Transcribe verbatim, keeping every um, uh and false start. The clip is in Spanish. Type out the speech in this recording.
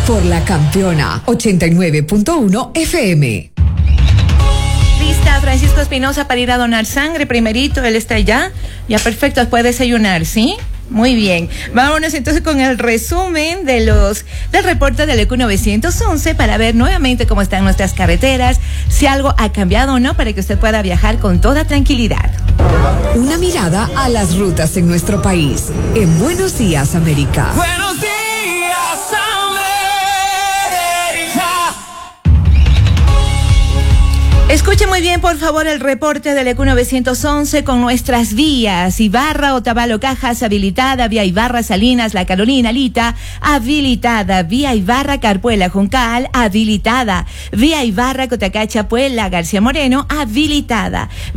por la Campeona ochenta y nueve punto uno F M. Lista Francisco Espinosa para ir a donar sangre primerito, él está allá. Ya perfecto, puede desayunar, ¿sí? Muy bien. Vámonos entonces con el resumen de los del reporte del E Q novecientos once para ver nuevamente cómo están nuestras carreteras, si algo ha cambiado o no, para que usted pueda viajar con toda tranquilidad. Una mirada a las rutas en nuestro país. En Buenos Días, América. Buenos días, América. Escuche muy bien, por favor, el reporte del E Q novecientos once con nuestras vías. Ibarra, Otavalo, Cajas, habilitada. Vía Ibarra, Salinas, La Carolina, Lita, habilitada. Vía Ibarra, Carpuela, Juncal, habilitada. Vía Ibarra, Cotacacha, Puebla, García Moreno, habilitada.